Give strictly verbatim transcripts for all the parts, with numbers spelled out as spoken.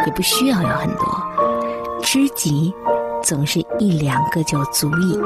也不需要有很多，知己总是一两个就足矣。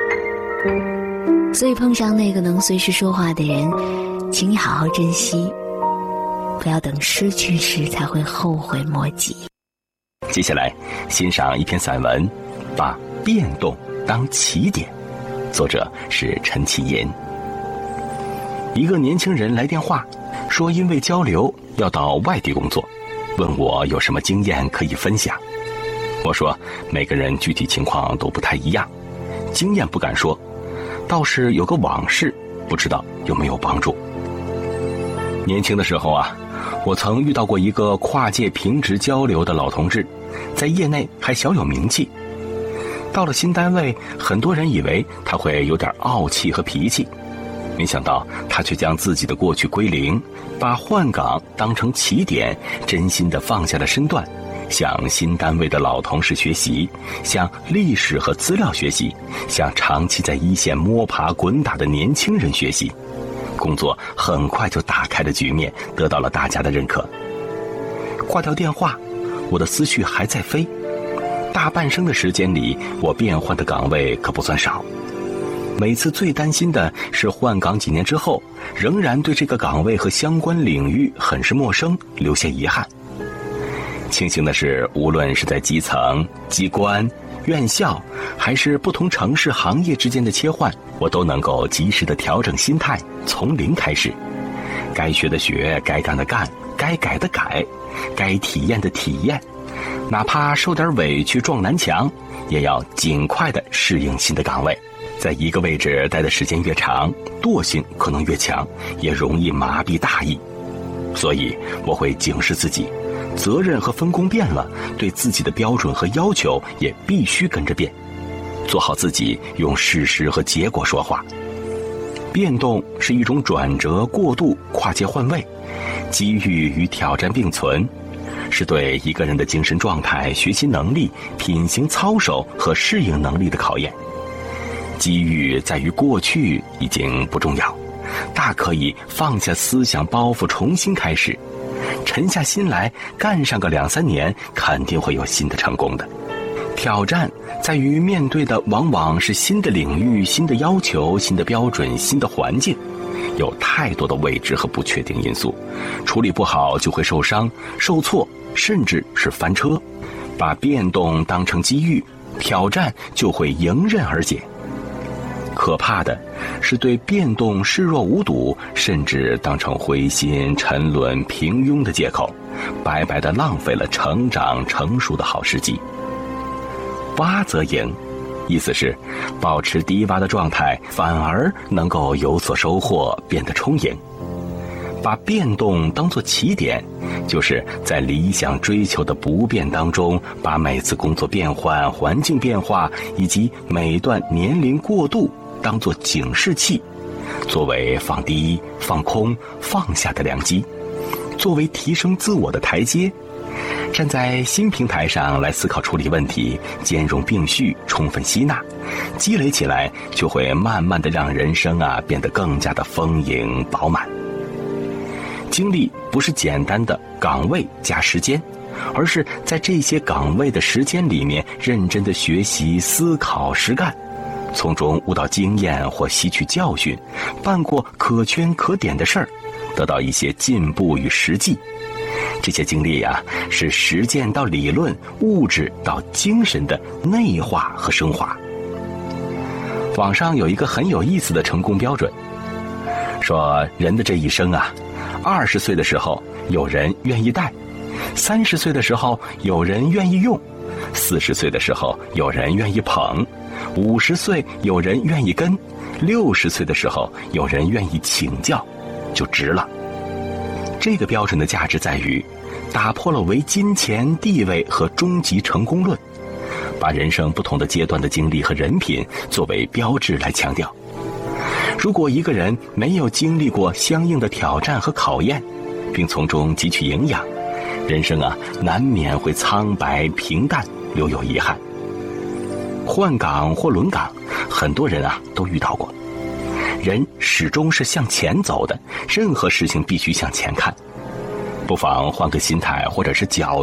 所以碰上那个能随时说话的人，请你好好珍惜，不要等失去时才会后悔莫及。 接下来欣赏一篇散文，把变动当起点，作者是陈其言。一个年轻人来电话说，因为交流要到外地工作，问我有什么经验可以分享。我说每个人具体情况都不太一样，经验不敢说，倒是有个往事，不知道有没有帮助。年轻的时候啊，我曾遇到过一个跨界平直交流的老同志，在业内还小有名气。到了新单位，很多人以为他会有点傲气和脾气，没想到他却将自己的过去归零，把换岗当成起点，真心地放下了身段，向新单位的老同事学习，向历史和资料学习，向长期在一线摸爬滚打的年轻人学习。工作很快就打开了局面，得到了大家的认可。挂掉电话，我的思绪还在飞。大半生的时间里，我变换的岗位可不算少。每次最担心的是换岗几年之后，仍然对这个岗位和相关领域很是陌生，留下遗憾。庆幸的是，无论是在基层、机关、院校，还是不同城市行业之间的切换，我都能够及时的调整心态，从零开始。该学的学，该干的干，该改的改，该体验的体验，哪怕受点委屈撞南墙，也要尽快的适应新的岗位。在一个位置待的时间越长，惰性可能越强，也容易麻痹大意。所以我会警示自己，责任和分工变了，对自己的标准和要求也必须跟着变。做好自己，用事实和结果说话。变动是一种转折、过渡、跨界换位，机遇与挑战并存，是对一个人的精神状态、学习能力、品行操守和适应能力的考验。机遇在于过去已经不重要，大可以放下思想包袱，重新开始，沉下心来干上个两三年，肯定会有新的成功的。挑战在于面对的往往是新的领域、新的要求、新的标准、新的环境，有太多的未知和不确定因素，处理不好就会受伤、受挫，甚至是翻车。把变动当成机遇，挑战就会迎刃而解。可怕的是对变动视若无睹，甚至当成灰心、沉沦、平庸的借口，白白地浪费了成长成熟的好时机。蛙则赢，意思是保持低洼的状态，反而能够有所收获，变得充盈。把变动当作起点，就是在理想追求的不变当中，把每次工作变换、环境变化以及每段年龄过渡当作警示器，作为放低、放空、放下的良机，作为提升自我的台阶。站在新平台上来思考处理问题，兼容并蓄，充分吸纳，积累起来，就会慢慢的让人生啊变得更加的丰盈饱满。经历不是简单的岗位加时间，而是在这些岗位的时间里面，认真的学习、思考、实干，从中悟到经验或吸取教训，办过可圈可点的事儿，得到一些进步与实际。这些经历呀、啊，是实践到理论、物质到精神的内化和升华。网上有一个很有意思的成功标准，说人的这一生啊，二十岁的时候有人愿意带，三十岁的时候有人愿意用，四十岁的时候有人愿意捧，五十岁有人愿意跟，六十岁的时候有人愿意请教，就值了。这个标准的价值在于，打破了唯金钱、地位和终极成功论，把人生不同的阶段的经历和人品作为标志来强调。如果一个人没有经历过相应的挑战和考验，并从中汲取营养，人生啊难免会苍白平淡，留有遗憾。换岗或轮岗，很多人啊都遇到过。人始终是向前走的，任何事情必须向前看。不妨换个心态或者是角